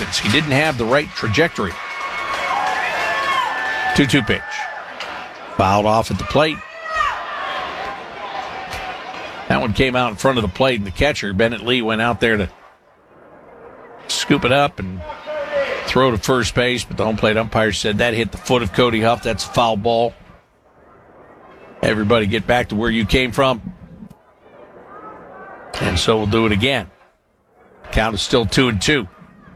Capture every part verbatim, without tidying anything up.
distance. He didn't have the right trajectory. two two pitch. Fouled off at the plate. That one came out in front of the plate, and the catcher, Bennett Lee, went out there to scoop it up and throw to first base, but the home plate umpire said that hit the foot of Cody Huff. That's a foul ball. Everybody get back to where you came from. And so we'll do it again. Count is still two and two.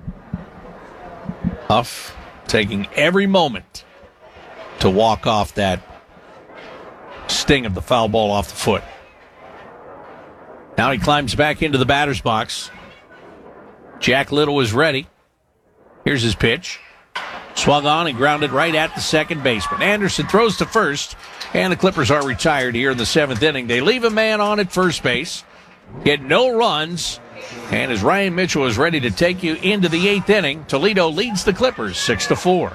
Huff taking every moment to walk off that sting of the foul ball off the foot. Now he climbs back into the batter's box. Jack Little is ready. Here's his pitch. Swung on and grounded right at the second baseman. Anderson throws to first, and the Clippers are retired here in the seventh inning. They leave a man on at first base, get no runs, and as Ryan Mitchell is ready to take you into the eighth inning, Toledo leads the Clippers six to four.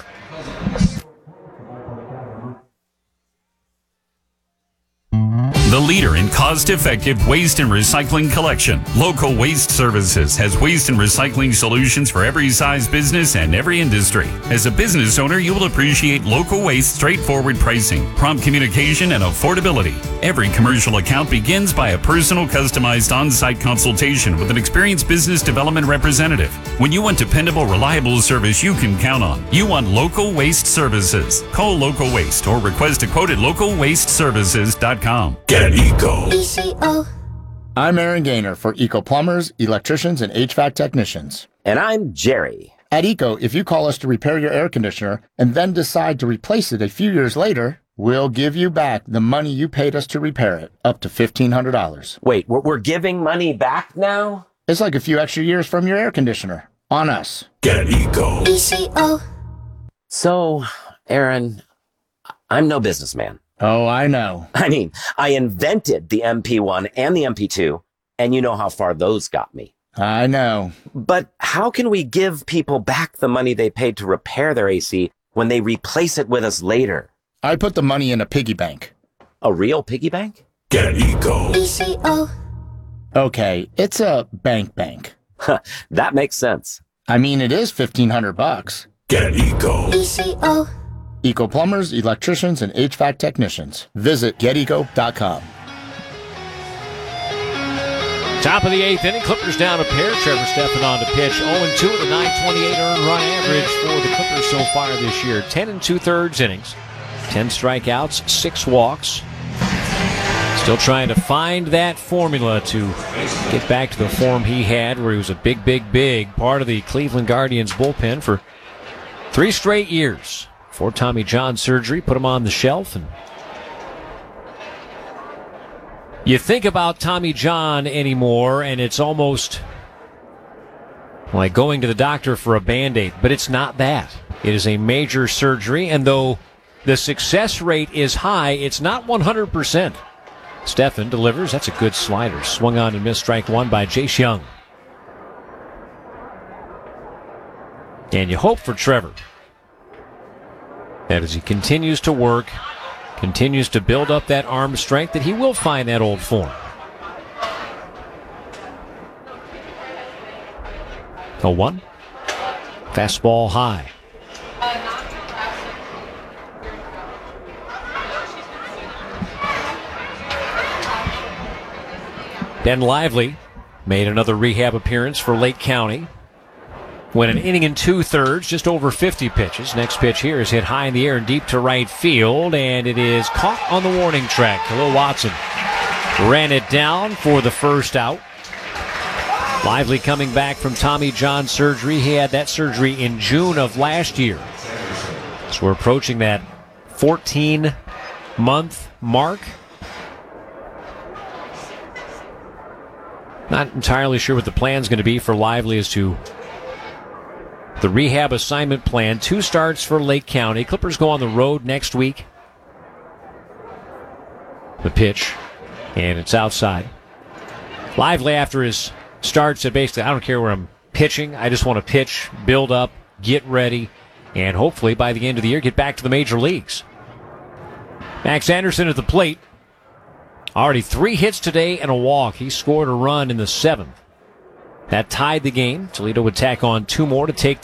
The leader in cost-effective waste and recycling collection, Local Waste Services has waste and recycling solutions for every size business and every industry. As a business owner, you will appreciate Local Waste straightforward pricing, prompt communication, and affordability. Every commercial account begins by a personal, customized on-site consultation with an experienced business development representative. When you want dependable, reliable service you can count on, you want Local Waste Services. Call Local Waste or request a quote at local waste services dot com. Get Eco. E C O. I'm Aaron Gaynor for Eco Plumbers, Electricians, and H V A C Technicians. And I'm Jerry. At Eco, if you call us to repair your air conditioner and then decide to replace it a few years later, we'll give you back the money you paid us to repair it, up to fifteen hundred dollars. Wait, we're, we're giving money back now? It's like a few extra years from your air conditioner. On us. Get Eco. E C O. So, Aaron, I'm no businessman. Oh, I know. I mean, I invented the M P one and the M P two, and you know how far those got me. I know. But how can we give people back the money they paid to repair their A C when they replace it with us later? I put the money in a piggy bank. A real piggy bank? Get Eco. E C O. Okay, it's a bank bank. That makes sense. I mean, it is fifteen hundred bucks. Get Eco. E C O. Eco Plumbers, Electricians, and H V A C Technicians. Visit get eco dot com. Top of the eighth inning, Clippers down a pair. Trevor Stephan on to pitch. oh and two with a nine twenty-eight earned run average for the Clippers so far this year. ten and two-thirds innings. ten strikeouts, six walks. Still trying to find that formula to get back to the form he had where he was a big, big, big part of the Cleveland Guardians bullpen for three straight years. Before Tommy John surgery put him on the shelf. And you think about Tommy John anymore, and it's almost like going to the doctor for a Band-Aid, but it's not that. It is a major surgery, and though the success rate is high, it's not one hundred percent. Stephan delivers. That's a good slider. Swung on and missed, strike one by Jace Young. And you hope for Trevor that as he continues to work, continues to build up that arm strength, that he will find that old form. oh one. Fastball high. Ben Lively made another rehab appearance for Lake County. Went an inning and two-thirds, just over fifty pitches. Next pitch here is hit high in the air and deep to right field, and it is caught on the warning track. Khalil Watson ran it down for the first out. Lively coming back from Tommy John surgery. He had that surgery in June of last year. So we're approaching that fourteen-month mark. Not entirely sure what the plan's going to be for Lively as to the rehab assignment plan. Two starts for Lake County. Clippers go on the road next week. The pitch, and it's outside. Lively, after his start, said basically, I don't care where I'm pitching. I just want to pitch, build up, get ready, and hopefully by the end of the year get back to the major leagues. Max Anderson at the plate. Already three hits today and a walk. He scored a run in the seventh. That tied the game. Toledo would tack on two more to take